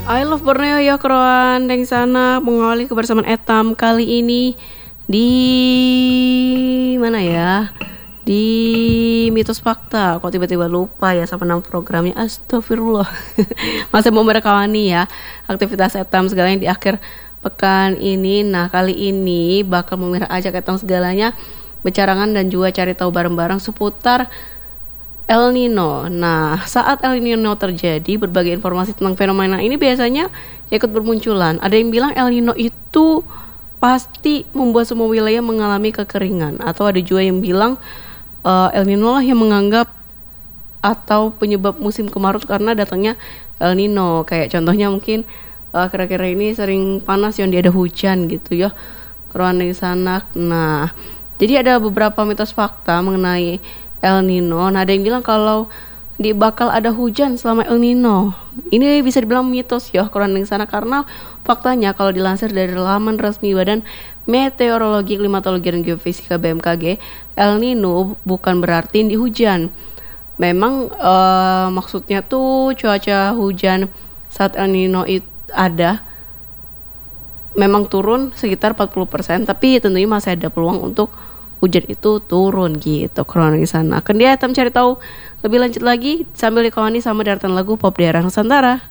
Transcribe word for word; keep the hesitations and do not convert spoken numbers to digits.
I love Borneo ya kawan, dari sana mengawali kebersamaan Etam kali ini di mana ya? Di mitos fakta. Kok tiba-tiba lupa ya sama nama programnya? Astagfirullah. Masih mau merekawani ya aktivitas Etam segalanya di akhir pekan ini. Nah kali ini bakal memirah ajak Etam segalanya bercarangan dan juga cari tahu bareng-bareng seputar El Nino. Nah, saat El Nino terjadi, berbagai informasi tentang fenomena ini biasanya ikut bermunculan. Ada yang bilang El Nino itu pasti membuat semua wilayah mengalami kekeringan, atau ada juga yang bilang uh, El Nino lah yang menganggap atau penyebab musim kemarau karena datangnya El Nino. Kayak contohnya mungkin uh, kira-kira ini sering panas yang dia ada hujan gitu ya. Keruan di sana. Nah, jadi ada beberapa mitos fakta mengenai El Nino. Nah, ada yang bilang kalau di bakal ada hujan selama El Nino. Ini bisa dibilang mitos ya kurang di sana, karena faktanya kalau dilansir dari laman resmi Badan Meteorologi, Klimatologi dan Geofisika B M K G, El Nino bukan berarti di hujan. Memang uh, maksudnya tuh cuaca hujan saat El Nino itu ada memang turun sekitar empat puluh persen, tapi tentunya masih ada peluang untuk hujan itu turun gitu kronologi sana. Akan dia Etam cari tahu lebih lanjut lagi sambil dikawani sama deretan lagu pop daerah Nusantara.